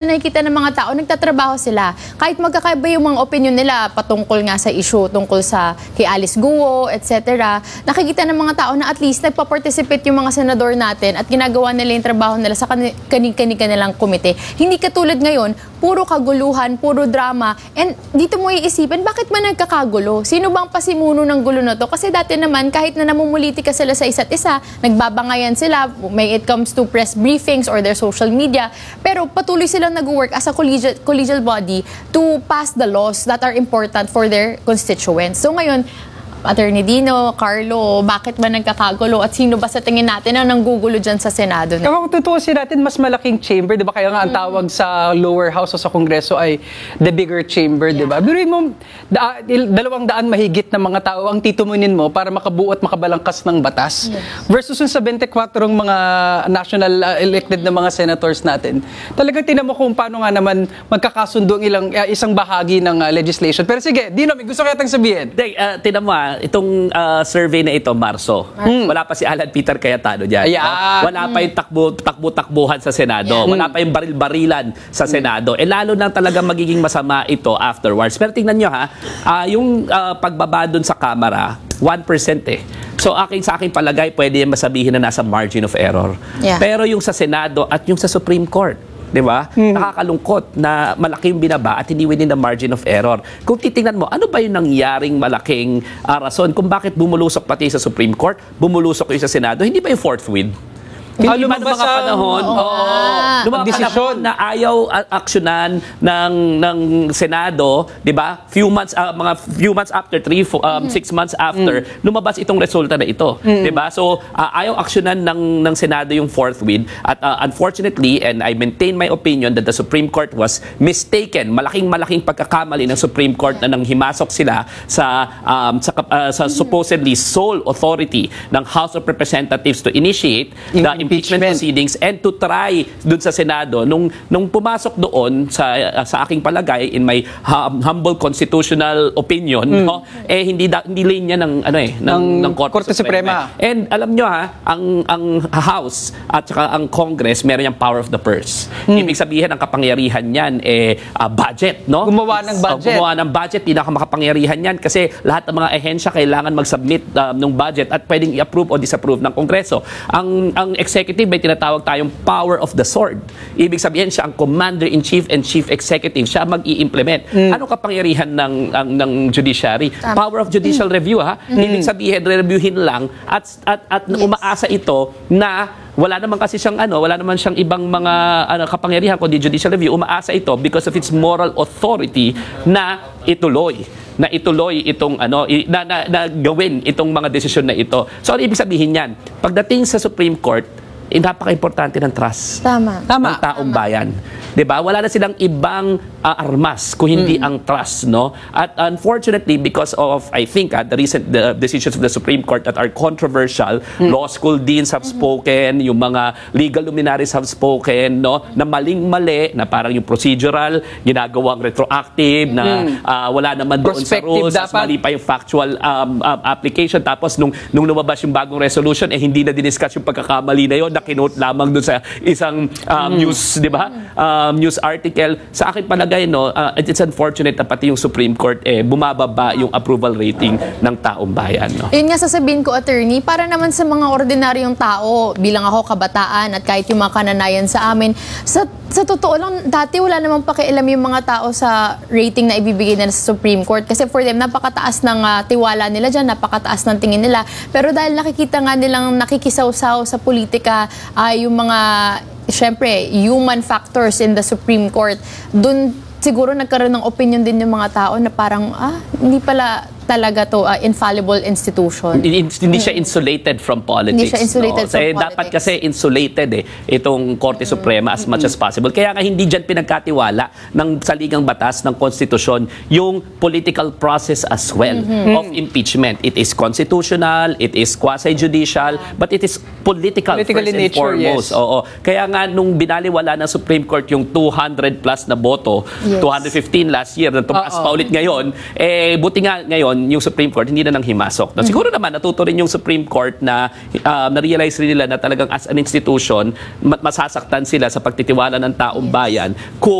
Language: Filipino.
nakikita ng mga tao, nagtatrabaho sila. Kahit magkakaiba yung mga opinion nila patungkol nga sa issue, tungkol sa kay Alice Guo, etc. Nakikita ng mga tao na at least nagpa-participate yung mga senador natin at ginagawa nila yung trabaho nila sa kanilang komite. Hindi katulad ngayon, puro kaguluhan, puro drama. And dito mo iisipin, bakit man nagkakagulo? Sino bang pasimuno ng gulo na to? Kasi dati naman, kahit na namumulitika sila sa isa't isa, nagbabangayan sila, may it comes to press briefings or their social media, pero patuloy silang nag-work as a collegial body to pass the laws that are important for their constituents. So ngayon, Attorney Dino, Carlo, bakit ba nagkakagulo at sino ba sa tingin natin ang nanggugulo dyan sa Senado? Kung tutuusin natin, mas malaking chamber, di ba? Kaya nga ang tawag sa lower house o sa Kongreso ay the bigger chamber, di ba? Biruin mo, 200 mahigit na mga tao ang titumunin mo para makabuo at makabalangkas ng batas. Versus sa 24 mga national elected na mga senators natin. Talagang tinan mo kung paano nga naman magkakasundo ang isang bahagi ng legislation. Pero sige, Dino, may gusto kayatang sabihin. Tinan mo itong survey na ito, Marso, wala pa si Alan Peter Cayetano dyan. Wala pa yung takbo-takbuhan sa Senado. Wala pa yung baril-barilan sa Senado. Lalo na talaga magiging masama ito afterwards. Pero tingnan nyo yung pagbaba dun sa Kamara, 1% eh. So sa aking palagay, pwede masabihin na nasa margin of error. Pero yung sa Senado at yung sa Supreme Court, di ba? Nakakalungkot na malaki yung binaba at hindi within the margin of error. Kung titingnan mo, ano ba yung nangyaring malaking rason kung bakit bumulusok pati sa Supreme Court, bumulusok yung sa Senado? Hindi ba yung fourth win? Hindi ba mga panahon, panahon na ayaw aksyonan ng Senado, 'di ba? Few months after 6 months after lumabas itong resulta na ito, 'di ba? So ayaw aksyonan ng Senado yung fourth win at unfortunately, and I maintain my opinion that the Supreme Court was mistaken. Malaking pagkakamali ng Supreme Court na nang himasok sila sa supposedly sole authority ng House of Representatives to initiate the impeachment proceedings and to try dun sa Senado nung pumasok doon sa aking palagay in my humble constitutional opinion hindi linya ng Korte Suprema. And alam nyo ang House at saka ang Congress meron yung power of the purse. Ibig sabihin ang kapangyarihan niyan budget, no? Gumawa ng budget, pinakamakapangyarihan yan kasi lahat ng mga ahensya kailangan mag-submit ng budget at pwedeng i-approve o disapprove ng Kongreso. Ang executive may tinatawag tayong power of the sword. Ibig sabihin siya ang commander-in-chief and chief executive. Siya mag-i-implement. Ano kapangyarihan ng judiciary? Power of judicial review, Ibig sabihin, reviewin lang at umaasa ito na wala naman siyang ibang mga kapangyarihan kundi judicial review. Umaasa ito because of its moral authority na ituloy itong na gawin itong mga desisyon na ito. So ano ibig sabihin niyan? Pagdating sa Supreme Court, napaka-importante ng trust ng taong bayan. 'Di ba? Wala na silang ibang armas kung hindi ang trust, no? At unfortunately, because of I think the recent decisions of the Supreme Court that are controversial, law school deans have spoken, yung mga legal luminaries have spoken, no? Na maling-mali, na parang yung procedural ginagawang retroactive, na wala naman doon sa rules, mali pa yung factual application. Tapos nung lumabas yung bagong resolution, hindi na diniscuss yung pagkakamali na yun, nakinote lamang doon sa isang news, 'di ba? News article. Sa akin palagay, it's unfortunate na pati yung Supreme Court bumababa yung approval rating ng taong bayan, no? Yun nga sasabihin ko, attorney, para naman sa mga ordinaryong tao, bilang ako kabataan at kahit yung mga kananayan sa amin, sa totoo lang, dati wala namang pakialam yung mga tao sa rating na ibibigay nila sa Supreme Court kasi for them, napakataas ng tiwala nila dyan, napakataas ng tingin nila. Pero dahil nakikita nga nilang nakikisaw-saw sa politika, yung mga syempre, human factors in the Supreme Court, dun siguro nagkaroon ng opinion din yung mga tao na parang, hindi pala talaga to infallible institution. Hindi siya insulated from politics. Hindi siya insulated from politics. Dapat kasi insulated itong Korte Suprema as much as possible. Kaya nga hindi dyan pinagkatiwala ng saligang batas ng konstitusyon yung political process as well of impeachment. It is constitutional, it is quasi-judicial, but it is political first in and foremost. Oo. Kaya nga nung binaliwala ng Supreme Court yung 200 plus na boto, 215 last year, na tumaas pa ulit ngayon, buti nga ngayon yung Supreme Court hindi na nang himasok. Siguro naman natuto rin yung Supreme Court na na-realize rin nila na talagang as an institution masasaktan sila sa pagtitiwala ng taong bayan kung